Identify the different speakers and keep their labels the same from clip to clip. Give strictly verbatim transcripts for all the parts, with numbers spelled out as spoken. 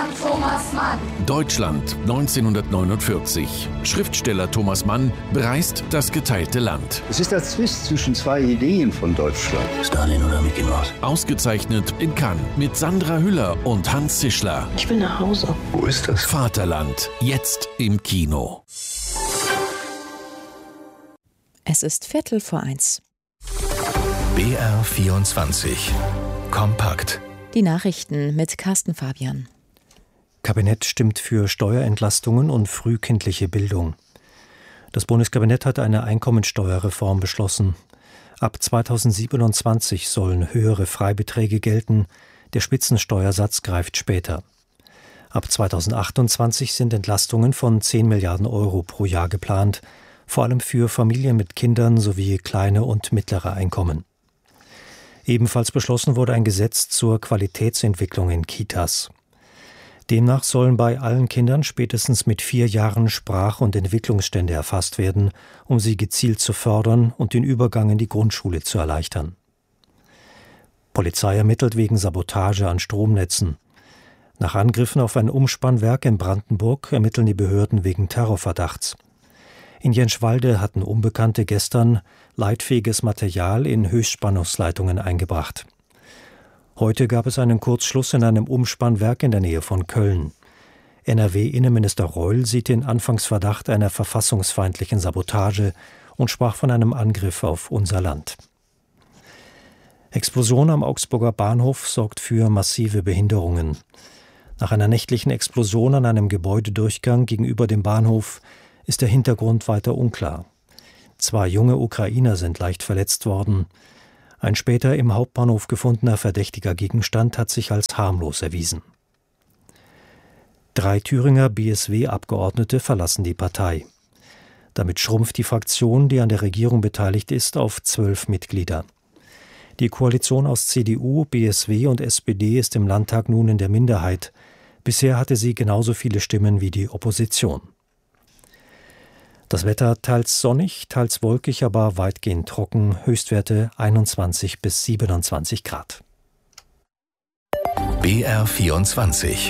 Speaker 1: von Thomas Mann.
Speaker 2: Deutschland neunzehnhundertneunundvierzig. Schriftsteller Thomas Mann bereist das geteilte Land.
Speaker 3: Es ist der Zwist zwischen zwei Ideen von Deutschland.
Speaker 4: Stalin oder Mickey Mouse?
Speaker 2: Ausgezeichnet in Cannes mit Sandra Hüller und Hans Zischler.
Speaker 4: Ich will nach Hause.
Speaker 3: Wo ist das?
Speaker 2: Vaterland, jetzt im Kino.
Speaker 5: Es ist Viertel vor eins.
Speaker 6: B R vierundzwanzig. Kompakt.
Speaker 5: Die Nachrichten mit Carsten Fabian.
Speaker 7: Kabinett stimmt für Steuerentlastungen und frühkindliche Bildung. Das Bundeskabinett hat eine Einkommensteuerreform beschlossen. Ab zweitausendsiebenundzwanzig sollen höhere Freibeträge gelten. Der Spitzensteuersatz greift später. Ab zweitausendachtundzwanzig sind Entlastungen von zehn Milliarden Euro pro Jahr geplant, vor allem für Familien mit Kindern sowie kleine und mittlere Einkommen. Ebenfalls beschlossen wurde ein Gesetz zur Qualitätsentwicklung in Kitas. Demnach sollen bei allen Kindern spätestens mit vier Jahren Sprach- und Entwicklungsstände erfasst werden, um sie gezielt zu fördern und den Übergang in die Grundschule zu erleichtern. Polizei ermittelt wegen Sabotage an Stromnetzen. Nach Angriffen auf ein Umspannwerk in Brandenburg ermitteln die Behörden wegen Terrorverdachts. In Jenschwalde hatten Unbekannte gestern leitfähiges Material in Höchstspannungsleitungen eingebracht. Heute gab es einen Kurzschluss in einem Umspannwerk in der Nähe von Köln. N R W-Innenminister Reul sieht den Anfangsverdacht einer verfassungsfeindlichen Sabotage und sprach von einem Angriff auf unser Land. Explosion am Augsburger Bahnhof sorgt für massive Behinderungen. Nach einer nächtlichen Explosion an einem Gebäudedurchgang gegenüber dem Bahnhof ist der Hintergrund weiter unklar. Zwei junge Ukrainer sind leicht verletzt worden. Ein später im Hauptbahnhof gefundener verdächtiger Gegenstand hat sich als harmlos erwiesen. Drei Thüringer B S W-Abgeordnete verlassen die Partei. Damit schrumpft die Fraktion, die an der Regierung beteiligt ist, auf zwölf Mitglieder. Die Koalition aus C D U, B S W und S P D ist im Landtag nun in der Minderheit. Bisher hatte sie genauso viele Stimmen wie die Opposition. Das Wetter teils sonnig, teils wolkig, aber weitgehend trocken. Höchstwerte einundzwanzig bis siebenundzwanzig Grad.
Speaker 6: B R vierundzwanzig.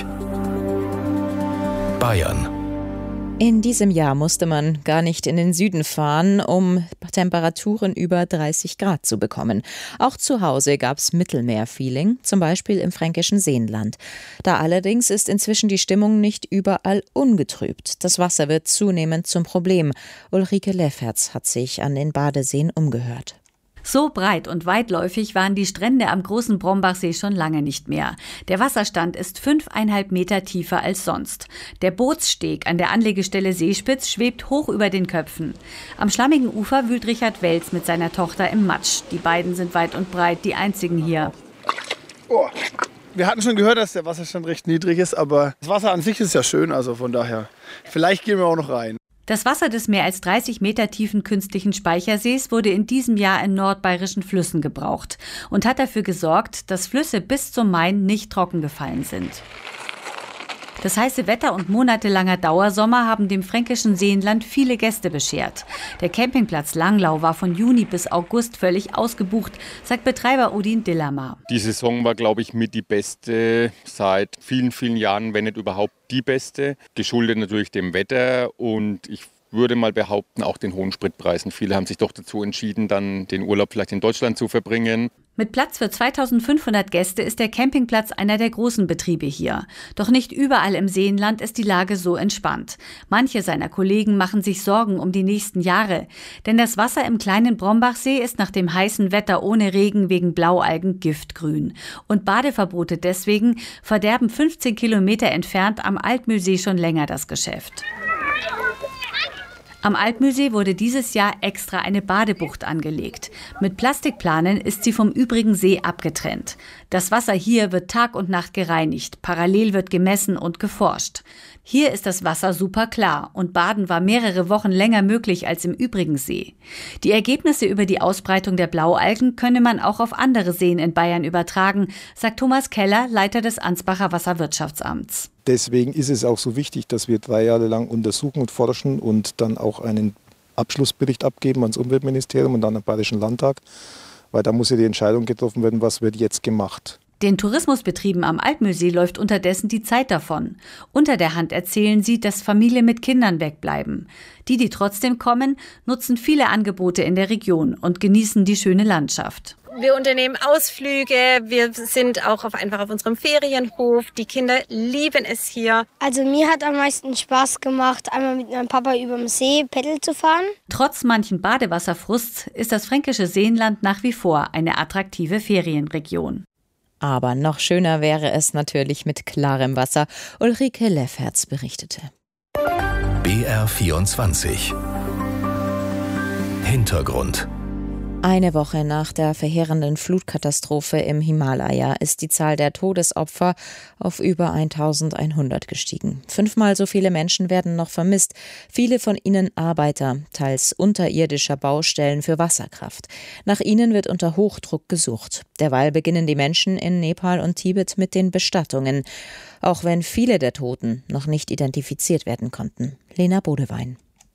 Speaker 6: Bayern.
Speaker 5: In diesem Jahr musste man gar nicht in den Süden fahren, um Temperaturen über dreißig Grad zu bekommen. Auch zu Hause gab's Mittelmeer-Feeling, zum Beispiel im fränkischen Seenland. Da allerdings ist inzwischen die Stimmung nicht überall ungetrübt. Das Wasser wird zunehmend zum Problem. Ulrike Lefferts hat sich an den Badeseen umgehört.
Speaker 8: So breit und weitläufig waren die Strände am großen Brombachsee schon lange nicht mehr. Der Wasserstand ist fünfeinhalb Meter tiefer als sonst. Der Bootssteg an der Anlegestelle Seespitz schwebt hoch über den Köpfen. Am schlammigen Ufer wühlt Richard Welz mit seiner Tochter im Matsch. Die beiden sind weit und breit die einzigen hier.
Speaker 9: Oh. Wir hatten schon gehört, dass der Wasserstand recht niedrig ist, aber das Wasser an sich ist ja schön, also von daher. Vielleicht gehen wir auch noch rein.
Speaker 8: Das Wasser des mehr als dreißig Meter tiefen künstlichen Speichersees wurde in diesem Jahr in nordbayerischen Flüssen gebraucht und hat dafür gesorgt, dass Flüsse bis zum Main nicht trocken gefallen sind. Das heiße Wetter und monatelanger Dauersommer haben dem fränkischen Seenland viele Gäste beschert. Der Campingplatz Langlau war von Juni bis August völlig ausgebucht, sagt Betreiber Odin Dillamar.
Speaker 10: Die Saison war, glaube ich, mit die beste seit vielen, vielen Jahren, wenn nicht überhaupt die beste. Geschuldet natürlich dem Wetter und ich würde mal behaupten, auch den hohen Spritpreisen. Viele haben sich doch dazu entschieden, dann den Urlaub vielleicht in Deutschland zu verbringen.
Speaker 8: Mit Platz für zweitausendfünfhundert Gäste ist der Campingplatz einer der großen Betriebe hier. Doch nicht überall im Seenland ist die Lage so entspannt. Manche seiner Kollegen machen sich Sorgen um die nächsten Jahre. Denn das Wasser im kleinen Brombachsee ist nach dem heißen Wetter ohne Regen wegen Blaualgen giftgrün. Und Badeverbote deswegen verderben fünfzehn Kilometer entfernt am Altmühlsee schon länger das Geschäft. Am Altmühlsee wurde dieses Jahr extra eine Badebucht angelegt. Mit Plastikplanen ist sie vom übrigen See abgetrennt. Das Wasser hier wird Tag und Nacht gereinigt. Parallel wird gemessen und geforscht. Hier ist das Wasser super klar und Baden war mehrere Wochen länger möglich als im übrigen See. Die Ergebnisse über die Ausbreitung der Blaualgen könne man auch auf andere Seen in Bayern übertragen, sagt Thomas Keller, Leiter des Ansbacher Wasserwirtschaftsamts.
Speaker 11: Deswegen ist es auch so wichtig, dass wir drei Jahre lang untersuchen und forschen und dann auch einen Abschlussbericht abgeben ans Umweltministerium und dann am Bayerischen Landtag. Weil da muss ja die Entscheidung getroffen werden, was wird jetzt gemacht.
Speaker 8: Den Tourismusbetrieben am Altmühlsee läuft unterdessen die Zeit davon. Unter der Hand erzählen sie, dass Familien mit Kindern wegbleiben. Die, die trotzdem kommen, nutzen viele Angebote in der Region und genießen die schöne Landschaft.
Speaker 1: Wir unternehmen Ausflüge, wir sind auch auf, einfach auf unserem Ferienhof. Die Kinder lieben es hier.
Speaker 12: Also mir hat am meisten Spaß gemacht, einmal mit meinem Papa über dem See Paddel zu fahren.
Speaker 8: Trotz manchen Badewasserfrusts ist das fränkische Seenland nach wie vor eine attraktive Ferienregion.
Speaker 5: Aber noch schöner wäre es natürlich mit klarem Wasser. Ulrike Lefferts berichtete.
Speaker 6: B R vierundzwanzig Hintergrund.
Speaker 5: Eine Woche nach der verheerenden Flutkatastrophe im Himalaya ist die Zahl der Todesopfer auf über eintausendeinhundert gestiegen. Fünfmal so viele Menschen werden noch vermisst, viele von ihnen Arbeiter, teils unterirdischer Baustellen für Wasserkraft. Nach ihnen wird unter Hochdruck gesucht. Derweil beginnen die Menschen in Nepal und Tibet mit den Bestattungen, auch wenn viele der Toten noch nicht identifiziert werden konnten. Lena Bodewein.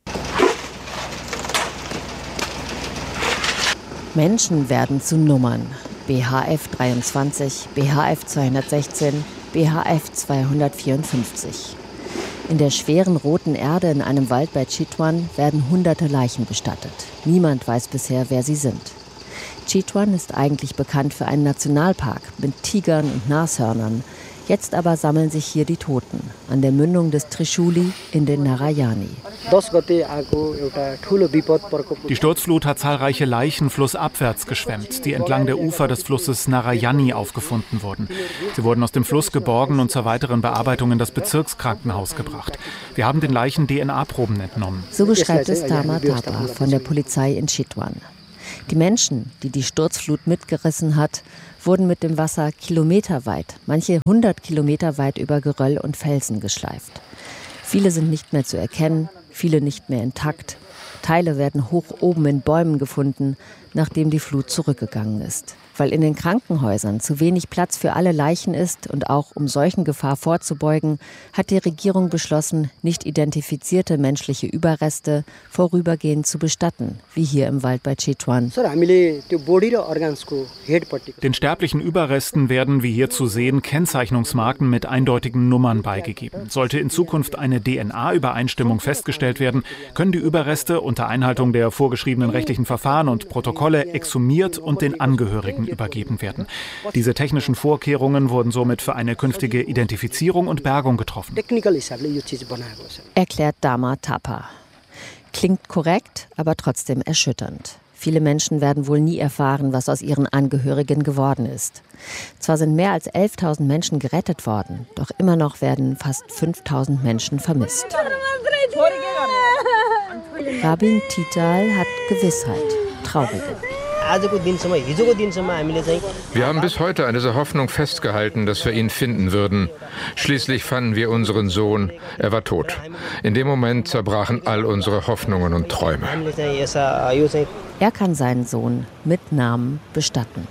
Speaker 13: Menschen werden zu Nummern. B H F dreiundzwanzig, B H F zweihundertsechzehn, B H F zweihundertvierundfünfzig. In der schweren roten Erde in einem Wald bei Chitwan werden hunderte Leichen bestattet. Niemand weiß bisher, wer sie sind. Chitwan ist eigentlich bekannt für einen Nationalpark mit Tigern und Nashörnern. Jetzt aber sammeln sich hier die Toten an der Mündung des Trishuli in den Narayani.
Speaker 14: Die Sturzflut hat zahlreiche Leichen flussabwärts geschwemmt, die entlang der Ufer des Flusses Narayani aufgefunden wurden. Sie wurden aus dem Fluss geborgen und zur weiteren Bearbeitung in das Bezirkskrankenhaus gebracht. Wir haben den Leichen D N A-Proben entnommen.
Speaker 13: So beschreibt es Tama Thapa von der Polizei in Chitwan. Die Menschen, die die Sturzflut mitgerissen hat, wurden mit dem Wasser kilometerweit, manche hundert Kilometer weit über Geröll und Felsen geschleift. Viele sind nicht mehr zu erkennen, viele nicht mehr intakt. Teile werden hoch oben in Bäumen gefunden, nachdem die Flut zurückgegangen ist. Weil in den Krankenhäusern zu wenig Platz für alle Leichen ist und auch um Seuchengefahr vorzubeugen, hat die Regierung beschlossen, nicht identifizierte menschliche Überreste vorübergehend zu bestatten, wie hier im Wald bei Chitwan.
Speaker 14: Den sterblichen Überresten werden, wie hier zu sehen, Kennzeichnungsmarken mit eindeutigen Nummern beigegeben. Sollte in Zukunft eine D N A-Übereinstimmung festgestellt werden, können die Überreste unter Einhaltung der vorgeschriebenen rechtlichen Verfahren und Protokolle exhumiert und den Angehörigen übergeben werden. Diese technischen Vorkehrungen wurden somit für eine künftige Identifizierung und Bergung getroffen.
Speaker 13: Erklärt Tama Thapa. Klingt korrekt, aber trotzdem erschütternd. Viele Menschen werden wohl nie erfahren, was aus ihren Angehörigen geworden ist. Zwar sind mehr als elftausend Menschen gerettet worden, doch immer noch werden fast fünftausend Menschen vermisst. Rabin Tital hat Gewissheit, traurige.
Speaker 15: Wir haben bis heute an dieser Hoffnung festgehalten, dass wir ihn finden würden. Schließlich fanden wir unseren Sohn. Er war tot. In dem Moment zerbrachen all unsere Hoffnungen und Träume.
Speaker 13: Er kann seinen Sohn mit Namen bestatten.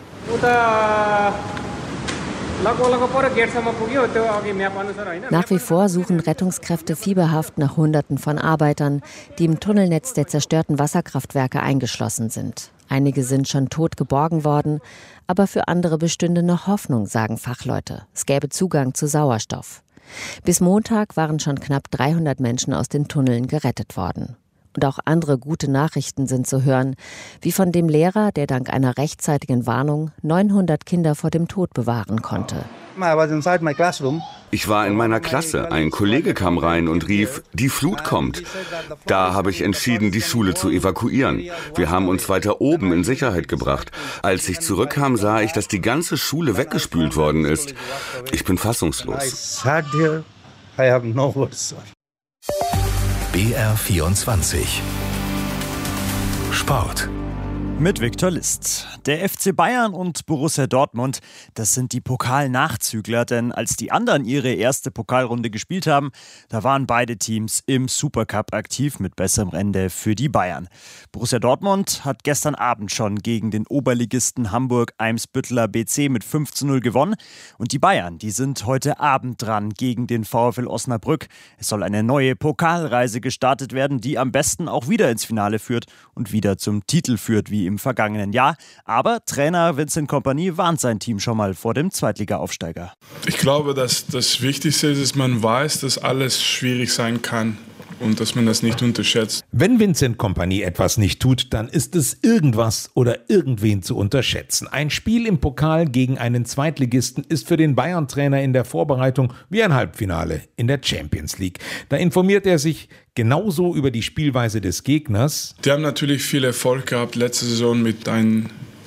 Speaker 13: Nach wie vor suchen Rettungskräfte fieberhaft nach Hunderten von Arbeitern, die im Tunnelnetz der zerstörten Wasserkraftwerke eingeschlossen sind. Einige sind schon tot geborgen worden, aber für andere bestünde noch Hoffnung, sagen Fachleute. Es gäbe Zugang zu Sauerstoff. Bis Montag waren schon knapp dreihundert Menschen aus den Tunneln gerettet worden. Und auch andere gute Nachrichten sind zu hören, wie von dem Lehrer, der dank einer rechtzeitigen Warnung neunhundert Kinder vor dem Tod bewahren konnte.
Speaker 16: Ich war in meiner Klasse. Ein Kollege kam rein und rief, die Flut kommt. Da habe ich entschieden, die Schule zu evakuieren. Wir haben uns weiter oben in Sicherheit gebracht. Als ich zurückkam, sah ich, dass die ganze Schule weggespült worden ist. Ich bin fassungslos.
Speaker 6: B R vierundzwanzig Sport.
Speaker 17: Mit Viktor List. Der F C Bayern und Borussia Dortmund, das sind die Pokalnachzügler, denn als die anderen ihre erste Pokalrunde gespielt haben, da waren beide Teams im Supercup aktiv mit besserem Ende für die Bayern. Borussia Dortmund hat gestern Abend schon gegen den Oberligisten Hamburg-Eimsbütteler B C mit fünf zu null gewonnen und die Bayern, die sind heute Abend dran gegen den VfL Osnabrück. Es soll eine neue Pokalreise gestartet werden, die am besten auch wieder ins Finale führt und wieder zum Titel führt, wie im im vergangenen Jahr. Aber Trainer Vincent Kompany warnt sein Team schon mal vor dem Zweitliga-Aufsteiger.
Speaker 18: Ich glaube, dass das Wichtigste ist, dass man weiß, dass alles schwierig sein kann. Und dass man das nicht unterschätzt.
Speaker 19: Wenn Vincent Kompany etwas nicht tut, dann ist es irgendwas oder irgendwen zu unterschätzen. Ein Spiel im Pokal gegen einen Zweitligisten ist für den Bayern-Trainer in der Vorbereitung wie ein Halbfinale in der Champions League. Da informiert er sich genauso über die Spielweise des Gegners.
Speaker 18: Die haben natürlich viel Erfolg gehabt letzte Saison mit einer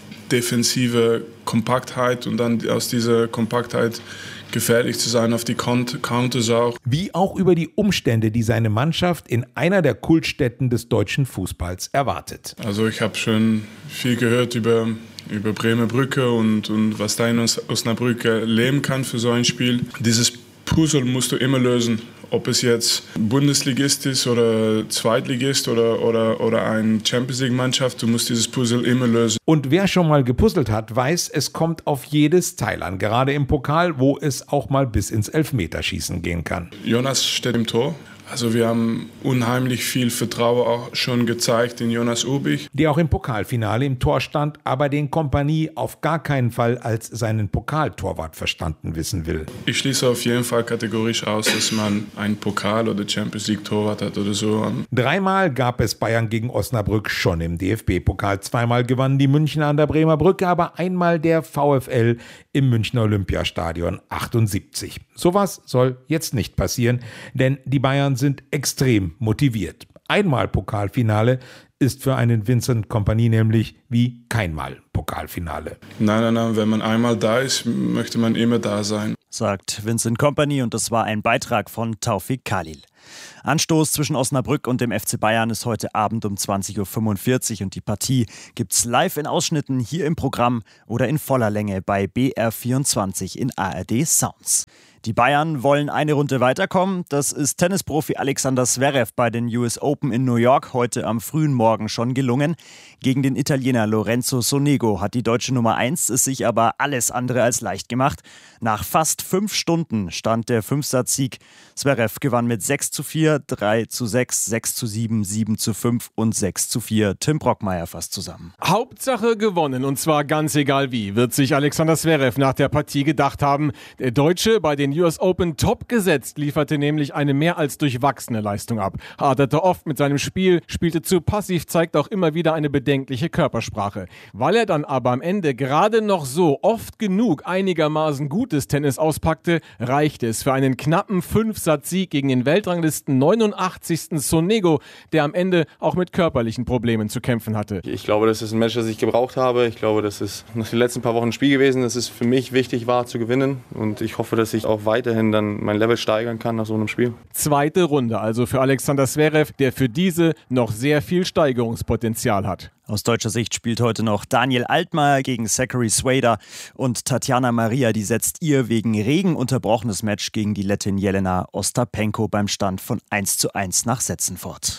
Speaker 18: defensiven Kompaktheit und dann aus dieser Kompaktheit gefährlich zu sein auf die Counters auch.
Speaker 19: Wie auch über die Umstände, die seine Mannschaft in einer der Kultstätten des deutschen Fußballs erwartet.
Speaker 18: Also ich habe schon viel gehört über, über Bremer Brücke und, und was da in Osnabrück leben kann für so ein Spiel. Dieses Puzzle musst du immer lösen. Ob es jetzt Bundesligist ist oder Zweitligist oder, oder, oder eine Champions-League-Mannschaft, du musst dieses Puzzle immer lösen.
Speaker 19: Und wer schon mal gepuzzelt hat, weiß, es kommt auf jedes Teil an, gerade im Pokal, wo es auch mal bis ins Elfmeterschießen gehen kann.
Speaker 18: Jonas steht im Tor. Also wir haben unheimlich viel Vertrauen auch schon gezeigt in Jonas Ubich.
Speaker 19: Der auch im Pokalfinale im Tor stand, aber den Kompany auf gar keinen Fall als seinen Pokaltorwart verstanden wissen will.
Speaker 18: Ich schließe auf jeden Fall kategorisch aus, dass man einen Pokal- oder Champions League-Torwart hat oder so.
Speaker 19: Dreimal gab es Bayern gegen Osnabrück schon im D F B-Pokal. Zweimal gewannen die Münchner an der Bremer Brücke, aber einmal der VfL im Münchner Olympiastadion achtundsiebzig. Sowas soll jetzt nicht passieren, denn die Bayern sind extrem motiviert. Einmal Pokalfinale ist für einen Vincent Kompany nämlich wie keinmal Pokalfinale.
Speaker 18: Nein, nein, nein, wenn man einmal da ist, möchte man immer da sein.
Speaker 17: Sagt Vincent Kompany und das war ein Beitrag von Taufik Khalil. Anstoß zwischen Osnabrück und dem F C Bayern ist heute Abend um zwanzig Uhr fünfundvierzig und die Partie gibt's live in Ausschnitten hier im Programm oder in voller Länge bei B R vierundzwanzig in A R D Sounds. Die Bayern wollen eine Runde weiterkommen. Das ist Tennisprofi Alexander Zverev bei den U S Open in New York heute am frühen Morgen schon gelungen. Gegen den Italiener Lorenzo Sonego hat die deutsche Nummer eins es sich aber alles andere als leicht gemacht. Nach fast fünf Stunden stand der Fünfsatzsieg. Zverev gewann mit sechs zu vier, drei zu sechs, sechs zu sieben, sieben zu fünf und sechs zu vier. Tim Brockmeier fasst zusammen.
Speaker 20: Hauptsache gewonnen und zwar ganz egal wie, wird sich Alexander Zverev nach der Partie gedacht haben. Der Deutsche bei den U S Open top gesetzt, lieferte nämlich eine mehr als durchwachsene Leistung ab. Haderte oft mit seinem Spiel, spielte zu passiv, zeigt auch immer wieder eine bedenkliche Körpersprache. Weil er dann aber am Ende gerade noch so oft genug einigermaßen gutes Tennis auspackte, reichte es für einen knappen Fünfsatzsieg gegen den Weltranglisten neunundachtzigsten Sonego, der am Ende auch mit körperlichen Problemen zu kämpfen hatte.
Speaker 21: Ich glaube, das ist ein Match, das ich gebraucht habe. Ich glaube, das ist nach den letzten paar Wochen ein Spiel gewesen, das es für mich wichtig war zu gewinnen und ich hoffe, dass ich auch weiterhin dann mein Level steigern kann nach so einem Spiel.
Speaker 20: Zweite Runde also für Alexander Zverev, der für diese noch sehr viel Steigerungspotenzial hat.
Speaker 17: Aus deutscher Sicht spielt heute noch Daniel Altmaier gegen Zachary Swader und Tatjana Maria, die setzt ihr wegen Regen unterbrochenes Match gegen die Lettin Jelena Ostapenko beim Stand von eins zu eins nach Sätzen fort.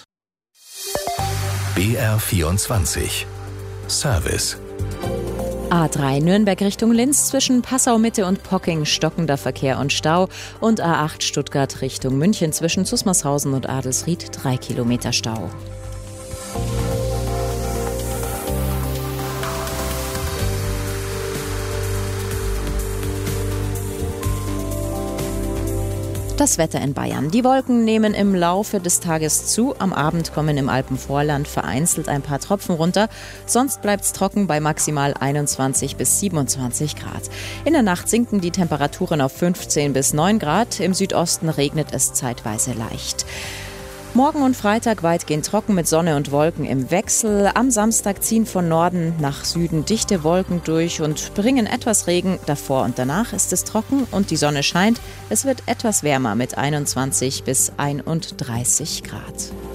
Speaker 6: B R vierundzwanzig Service.
Speaker 5: A drei Nürnberg Richtung Linz zwischen Passau Mitte und Pocking stockender Verkehr und Stau und A acht Stuttgart Richtung München zwischen Susmarshausen und Adelsried drei Kilometer Stau. Das Wetter in Bayern. Die Wolken nehmen im Laufe des Tages zu. Am Abend kommen im Alpenvorland vereinzelt ein paar Tropfen runter. Sonst bleibt es trocken bei maximal einundzwanzig bis siebenundzwanzig Grad. In der Nacht sinken die Temperaturen auf fünfzehn bis neun Grad. Im Südosten regnet es zeitweise leicht. Morgen und Freitag weitgehend trocken mit Sonne und Wolken im Wechsel. Am Samstag ziehen von Norden nach Süden dichte Wolken durch und bringen etwas Regen. Davor und danach ist es trocken und die Sonne scheint. Es wird etwas wärmer mit einundzwanzig bis einunddreißig Grad.